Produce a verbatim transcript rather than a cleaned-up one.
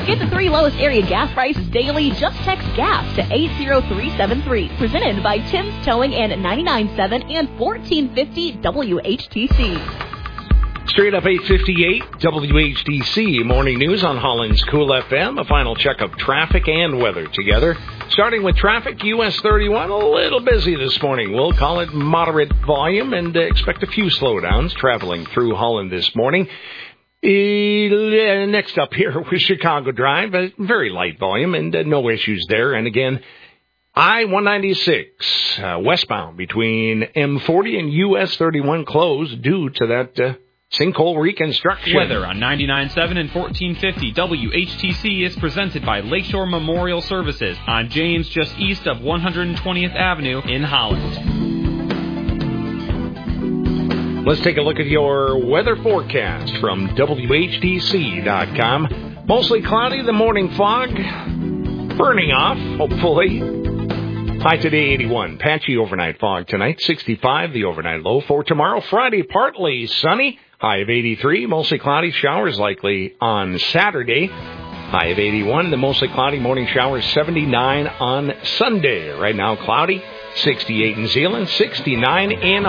Get the three lowest area gas prices daily. Just text GAS to eight zero three seven three. Presented by Tim's Towing and ninety-nine point seven and fourteen fifty W H T C. Straight up eight fifty-eight W H T C. Morning news on Holland's Cool F M. A final check of traffic and weather together. Starting with traffic, U S thirty-one, a little busy this morning. We'll call it moderate volume and uh, expect a few slowdowns traveling through Holland this morning. Uh, next up here with Chicago Drive, a very light volume and uh, no issues there. And again, I one ninety-six uh, westbound between M forty and U S thirty-one closed due to that uh, sinkhole reconstruction. Weather on ninety-nine point seven and fourteen fifty W H T C is presented by Lakeshore Memorial Services on James, just east of one hundred twentieth Avenue in Holland. Let's take a look at your weather forecast from W H T C dot com. Mostly cloudy, the morning fog burning off, hopefully. High today, eighty-one. Patchy overnight fog tonight, sixty-five, the overnight low. For tomorrow, Friday, partly sunny. High of eighty-three, mostly cloudy, showers likely on Saturday. High of eighty-one, the mostly cloudy morning showers, seventy-nine on Sunday. Right now, cloudy, sixty-eight in Zeeland, sixty-nine in